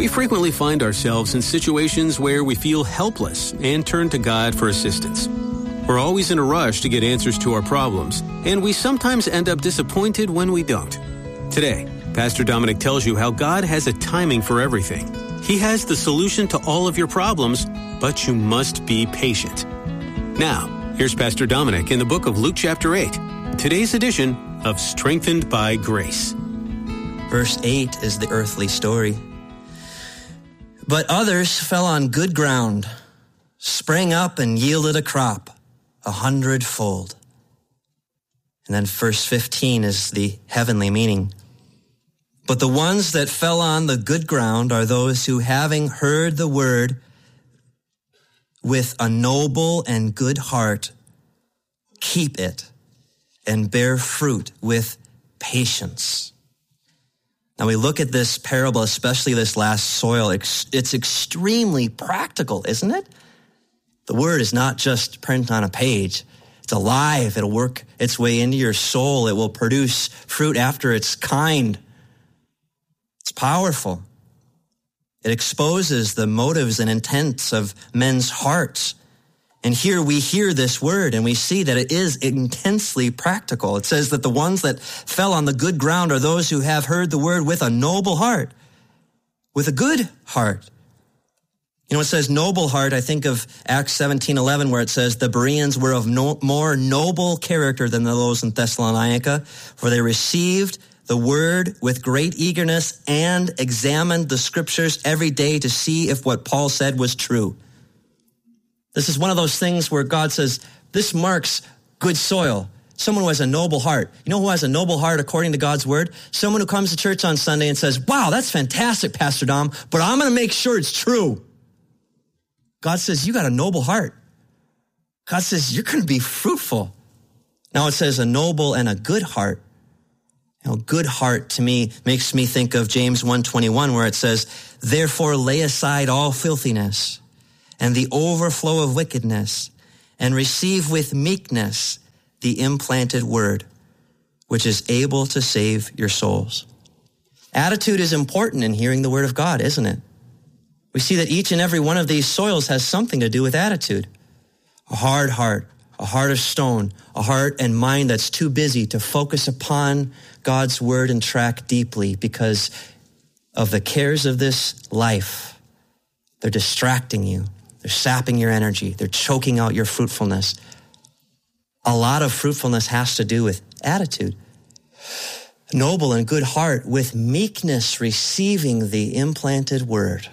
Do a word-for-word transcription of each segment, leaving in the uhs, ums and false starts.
We frequently find ourselves in situations where we feel helpless and turn to God for assistance. We're always in a rush to get answers to our problems, and we sometimes end up disappointed when we don't. Today, Pastor Dominic tells you how God has a timing for everything. He has the solution to all of your problems, but you must be patient. Now, here's Pastor Dominic in the book of Luke chapter eight, today's edition of Strengthened by Grace. Verse eight is the earthly story. But others fell on good ground, sprang up and yielded a crop, a hundredfold. And then verse fifteen is the heavenly meaning. But the ones that fell on the good ground are those who, having heard the word with a noble and good heart, keep it and bear fruit with patience. Now we look at this parable, especially this last soil, it's extremely practical, isn't it? The word is not just print on a page. It's alive. It'll work its way into your soul. It will produce fruit after its kind. It's powerful. It exposes the motives and intents of men's hearts. And here we hear this word and we see that it is intensely practical. It says that the ones that fell on the good ground are those who have heard the word with a noble heart, with a good heart. You know, it says noble heart. I think of Acts seventeen eleven, where it says the Bereans were of no, more noble character than those in Thessalonica, for they received the word with great eagerness and examined the scriptures every day to see if what Paul said was true. This is one of those things where God says, this marks good soil. Someone who has a noble heart. You know who has a noble heart according to God's word? Someone who comes to church on Sunday and says, wow, that's fantastic, Pastor Dom, but I'm going to make sure it's true. God says, you got a noble heart. God says, you're going to be fruitful. Now it says a noble and a good heart. You know, good heart to me makes me think of James one twenty-one, where it says, therefore lay aside all filthiness and the overflow of wickedness, and receive with meekness the implanted word, which is able to save your souls. Attitude is important in hearing the word of God, isn't it? We see that each and every one of these soils has something to do with attitude. A hard heart, a heart of stone, a heart and mind that's too busy to focus upon God's word and track deeply because of the cares of this life. They're distracting you. They're sapping your energy. They're choking out your fruitfulness. A lot of fruitfulness has to do with attitude. Noble and good heart, with meekness receiving the implanted word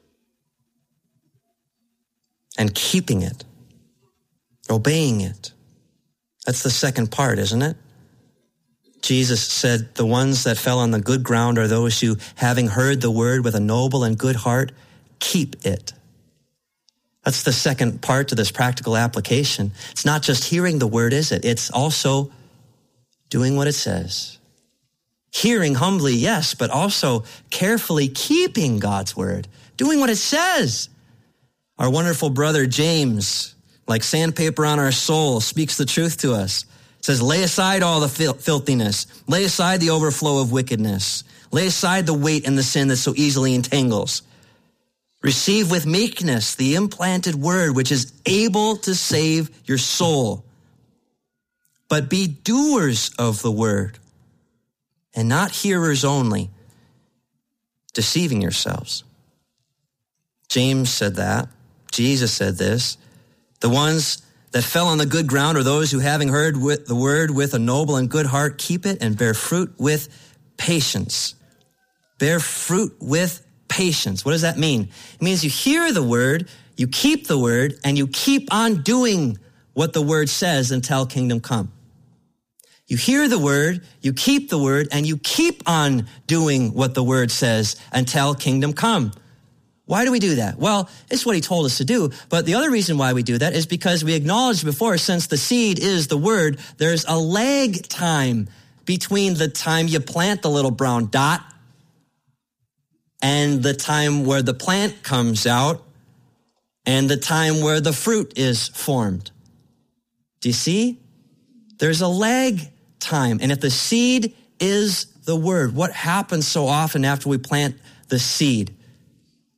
and keeping it, obeying it. That's the second part, isn't it? Jesus said, the ones that fell on the good ground are those who, having heard the word with a noble and good heart, keep it. That's the second part to this practical application. It's not just hearing the word, is it? It's also doing what it says. Hearing humbly, yes, but also carefully keeping God's word, doing what it says. Our wonderful brother James, like sandpaper on our soul, speaks the truth to us. It says, lay aside all the fil- filthiness, lay aside the overflow of wickedness, lay aside the weight and the sin that so easily entangles. Receive with meekness the implanted word, which is able to save your soul. But be doers of the word and not hearers only, deceiving yourselves. James said that. Jesus said this. The ones that fell on the good ground are those who, having heard with the word with a noble and good heart, keep it and bear fruit with patience. Bear fruit with patience. What does that mean? It means you hear the word, you keep the word, and you keep on doing what the word says until kingdom come. You hear the word, you keep the word, and you keep on doing what the word says until kingdom come. Why do we do that? Well, it's what he told us to do. But the other reason why we do that is because we acknowledged before, since the seed is the word, there's a lag time between the time you plant the little brown dot and the time where the plant comes out and the time where the fruit is formed. Do you see? There's a lag time. And if the seed is the word, what happens so often after we plant the seed?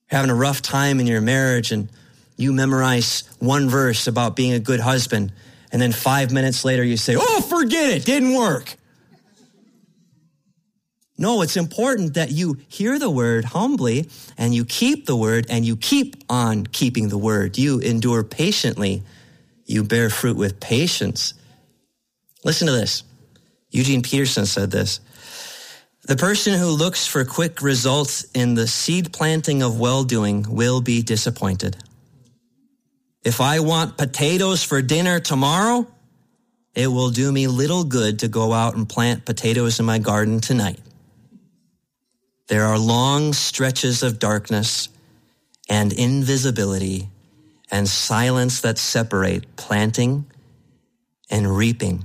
having a rough time in your marriage and you memorize one verse about being a good husband, and then five minutes later you say, oh, forget it, didn't work. No, it's important that you hear the word humbly and you keep the word and you keep on keeping the word. You endure patiently. You bear fruit with patience. Listen to this. Eugene Peterson said this. The person who looks for quick results in the seed planting of well-doing will be disappointed. If I want potatoes for dinner tomorrow, it will do me little good to go out and plant potatoes in my garden tonight. There are long stretches of darkness and invisibility and silence that separate planting and reaping.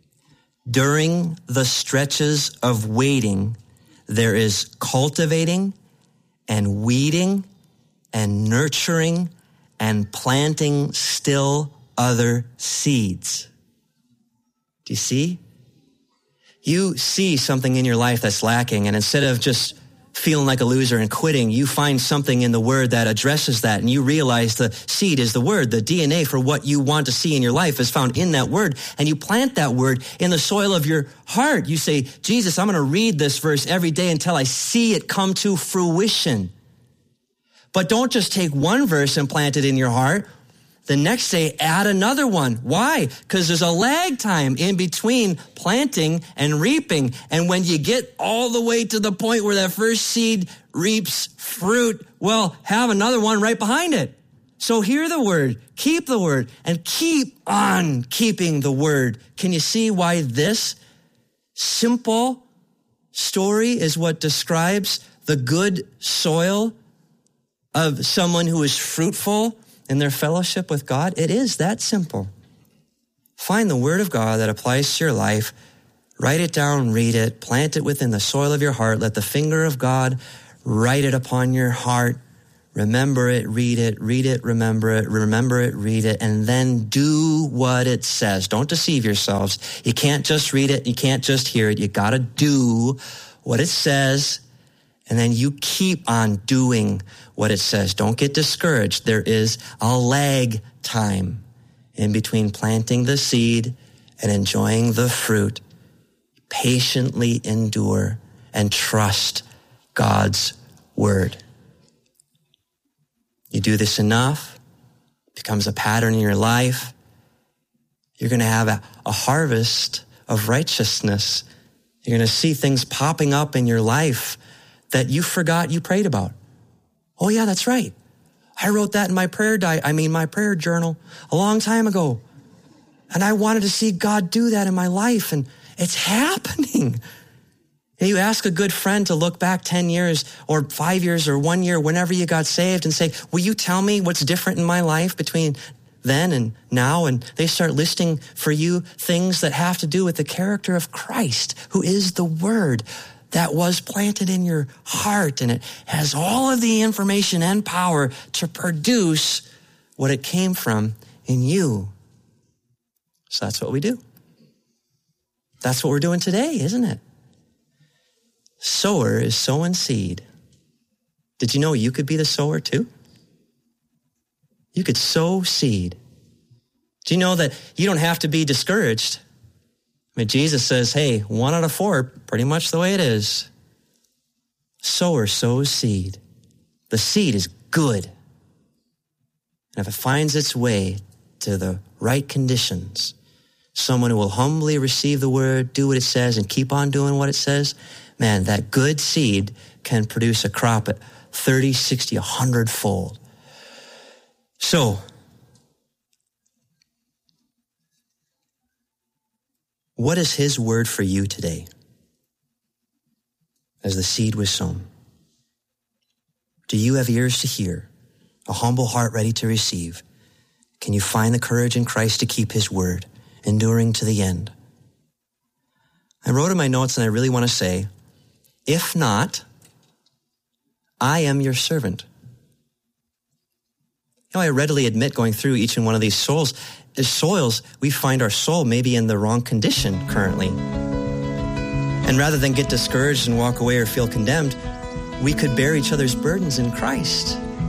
During the stretches of waiting, there is cultivating and weeding and nurturing and planting still other seeds. Do you see? You see something in your life that's lacking, and instead of just feeling like a loser and quitting, you find something in the word that addresses that, and you realize the seed is the word. The D N A for what you want to see in your life is found in that word, and you plant that word in the soil of your heart. You say, Jesus, I'm going to read this verse every day until I see it come to fruition. But don't just take one verse and plant it in your heart. The next day, add another one. Why? Because there's a lag time in between planting and reaping. And when you get all the way to the point where that first seed reaps fruit, well, have another one right behind it. So hear the word, keep the word, and keep on keeping the word. Can you see why this simple story is what describes the good soil of someone who is fruitful in their fellowship with God? It is that simple. Find the word of God that applies to your life. Write it down, read it, plant it within the soil of your heart. Let the finger of God write it upon your heart. Remember it, read it, read it, remember it, remember it, read it, and then do what it says. Don't deceive yourselves. You can't just read it. You can't just hear it. You got to do what it says. And then you keep on doing what it says. Don't get discouraged. There is a lag time in between planting the seed and enjoying the fruit. Patiently endure and trust God's word. You do this enough, it becomes a pattern in your life. You're going to have a, a harvest of righteousness. You're going to see things popping up in your life that you forgot you prayed about. Oh yeah, that's right. I wrote that in my prayer di- I mean, my prayer journal a long time ago. And I wanted to see God do that in my life, and it's happening. And you ask a good friend to look back ten years or five years or one year, whenever you got saved, and say, will you tell me what's different in my life between then and now? And they start listing for you things that have to do with the character of Christ, who is the word that was planted in your heart, and it has all of the information and power to produce what it came from in you. So that's what we do. That's what we're doing today, isn't it? Sower is sowing seed. Did you know you could be the sower too? You could sow seed. Do you know that you don't have to be discouraged? I mean, Jesus says, hey, one out of four, pretty much the way it is. Sower sows seed. The seed is good. And if it finds its way to the right conditions, someone who will humbly receive the word, do what it says, and keep on doing what it says, man, that good seed can produce a crop at thirty, sixty, one hundred fold. So, what is his word for you today as the seed was sown? Do you have ears to hear, a humble heart ready to receive? Can you find the courage in Christ to keep his word, enduring to the end? I wrote in my notes, and I really want to say, if not, I am your servant. You know, I readily admit, going through each and one of these souls, as soils, we find our soul maybe in the wrong condition currently. And rather than get discouraged and walk away or feel condemned, we could bear each other's burdens in Christ.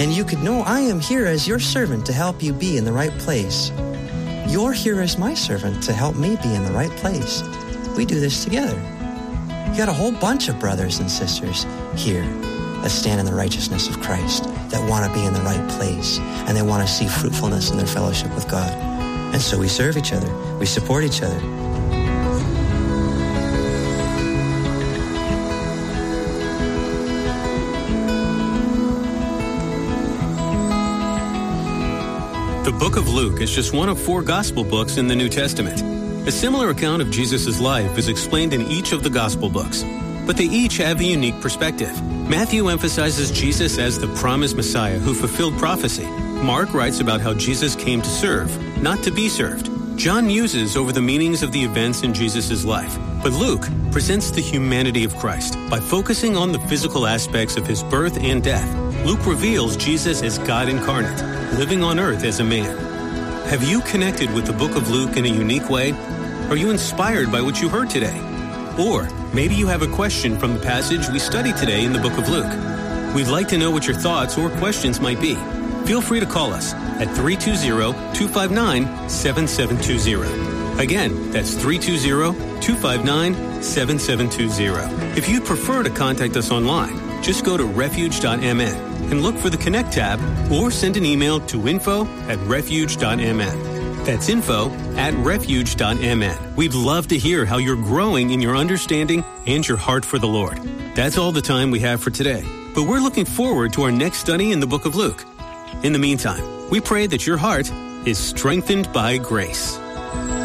And you could know I am here as your servant to help you be in the right place. You're here as my servant to help me be in the right place. We do this together. You got a whole bunch of brothers and sisters here that stand in the righteousness of Christ, that want to be in the right place, and they want to see fruitfulness in their fellowship with God. And so we serve each other. We support each other. The book of Luke is just one of four gospel books in the New Testament. A similar account of Jesus' life is explained in each of the gospel books, but they each have a unique perspective. Matthew emphasizes Jesus as the promised Messiah who fulfilled prophecy. Mark writes about how Jesus came to serve, not to be served. John muses over the meanings of the events in Jesus' life, but Luke presents the humanity of Christ. By focusing on the physical aspects of his birth and death, Luke reveals Jesus as God incarnate, living on earth as a man. Have you connected with the book of Luke in a unique way? Are you inspired by what you heard today? Or maybe you have a question from the passage we studied today in the book of Luke. We'd like to know what your thoughts or questions might be. Feel free to call us at three two zero, two five nine, seven seven two zero. Again, that's three two zero, two five nine, seven seven two zero. If you'd prefer to contact us online, just go to refuge dot m n and look for the Connect tab or send an email to info at refuge dot m n. That's info at refuge dot m n. We'd love to hear how you're growing in your understanding and your heart for the Lord. That's all the time we have for today, but we're looking forward to our next study in the book of Luke. In the meantime, we pray that your heart is strengthened by grace.